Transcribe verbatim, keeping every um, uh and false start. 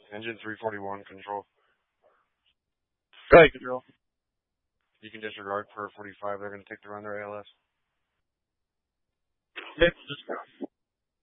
Engine three forty-one, control. Go ahead, control. You can disregard per forty-five. They're going to take the run their A L S. Yes, just